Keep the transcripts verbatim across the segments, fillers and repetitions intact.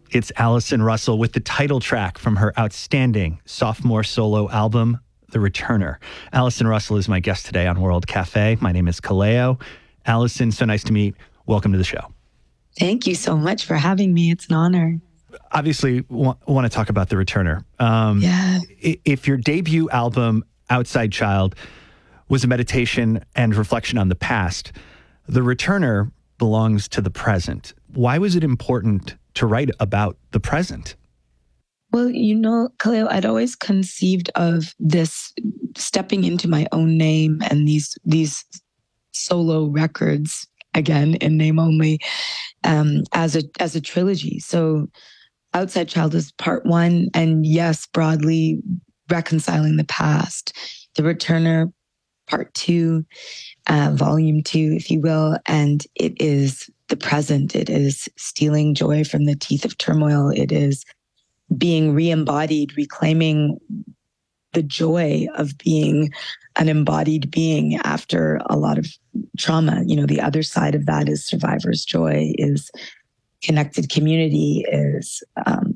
It's Allison Russell with the title track from her outstanding sophomore solo album, The Returner. Allison Russell is my guest today on World Cafe. My name is Kaleo. Allison, so nice to meet. Welcome to the show. Thank you so much for having me. It's an honor. Obviously, w- want to talk about The Returner. Um, yeah. If your debut album, Outside Child, was a meditation and reflection on the past, The Returner belongs to the present. Why was it important to write about the present? Well, you know, Kaleo, I'd always conceived of this stepping into my own name and these these solo records, again, in name only, um, as a as a trilogy. So Outside Child is part one, and yes, broadly reconciling the past. The Returner, part two, uh, volume two, if you will, and it is the present. It is stealing joy from the teeth of turmoil. It is being re-embodied, reclaiming the joy of being an embodied being after a lot of trauma. You know, the other side of that is survivor's joy, is connected community, is um,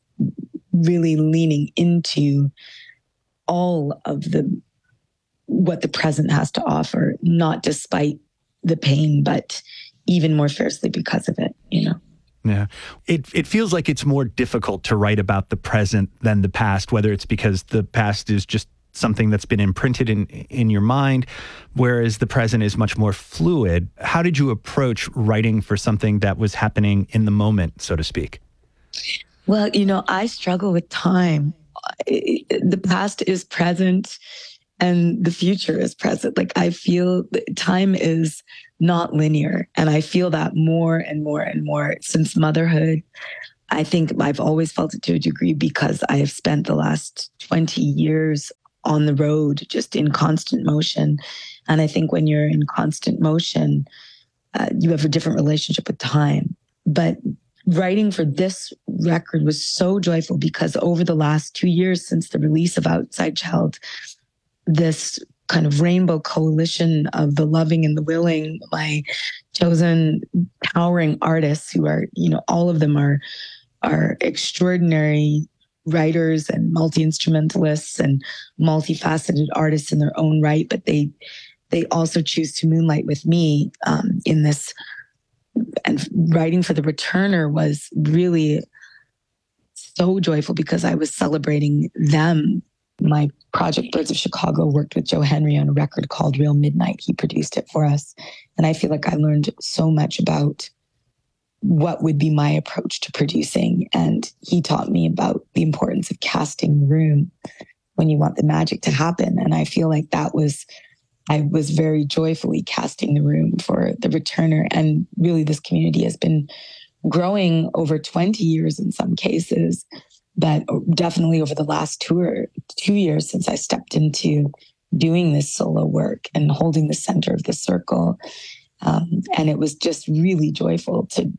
really leaning into all of the what the present has to offer, not despite the pain, but even more fiercely because of it, you know? Yeah. It it feels like it's more difficult to write about the present than the past, whether it's because the past is just something that's been imprinted in in your mind, whereas the present is much more fluid. How did you approach writing for something that was happening in the moment, so to speak? Well, you know, I struggle with time. The past is present and the future is present. Like, I feel time is not linear. And I feel that more and more and more since motherhood. I think I've always felt it to a degree because I have spent the last twenty years on the road, just in constant motion. And I think when you're in constant motion, uh, you have a different relationship with time. But writing for this record was so joyful because over the last two years since the release of Outside Child, this kind of rainbow coalition of the loving and the willing, my chosen towering artists who are, you know, all of them are, are extraordinary writers and multi-instrumentalists and multifaceted artists in their own right, but they, they also choose to moonlight with me um, in this. And writing for The Returner was really so joyful because I was celebrating them. My project, Birds of Chicago, worked with Joe Henry on a record called Real Midnight. He produced it for us. And I feel like I learned so much about what would be my approach to producing. And he taught me about the importance of casting the room when you want the magic to happen. And I feel like that was, I was very joyfully casting the room for The Returner. And really, this community has been growing over twenty years in some cases, but definitely over the last two or two years since I stepped into doing this solo work and holding the center of the circle. Um, and it was just really joyful to,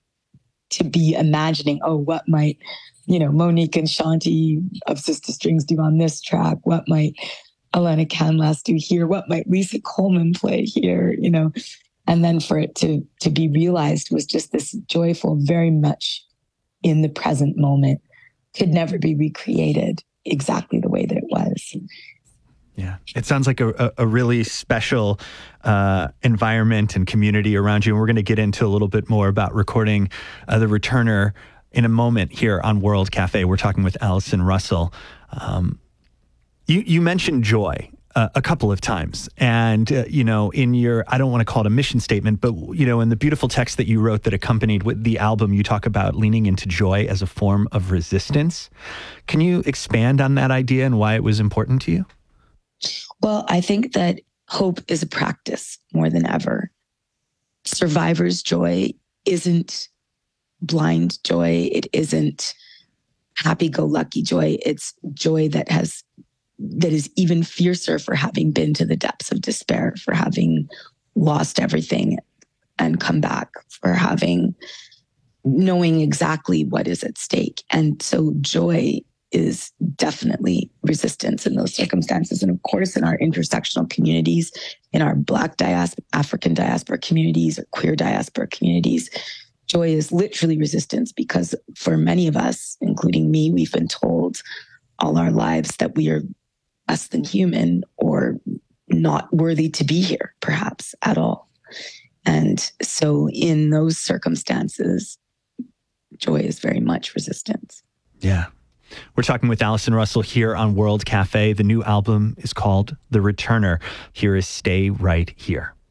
to be imagining, oh, what might, you know, Monique and Shanti of Sister Strings do on this track? What might Elena Canlas do here? What might Lisa Coleman play here? You know, and then for it to, to be realized was just this joyful, very much in the present moment, could never be recreated exactly the way that it was. Yeah, it sounds like a, a really special uh, environment and community around you. And we're going to get into a little bit more about recording uh, The Returner in a moment here on World Cafe. We're talking with Allison Russell. Um, you, you mentioned joy uh, a couple of times. And, uh, you know, in your, I don't want to call it a mission statement, but, you know, in the beautiful text that you wrote that accompanied with the album, you talk about leaning into joy as a form of resistance. Can you expand on that idea and why it was important to you? Well, I think that hope is a practice more than ever. Survivor's joy isn't blind joy. It isn't happy-go-lucky joy. It's joy that has that is even fiercer for having been to the depths of despair, for having lost everything and come back, for having knowing exactly what is at stake. And so joy is definitely resistance in those circumstances. And of course, in our intersectional communities, in our Black diaspora, African diaspora communities, or queer diaspora communities, joy is literally resistance, because for many of us, including me, we've been told all our lives that we are less than human or not worthy to be here, perhaps at all. And so in those circumstances, joy is very much resistance. Yeah. We're talking with Allison Russell here on World Cafe. The new album is called The Returner. Here is Stay Right Here.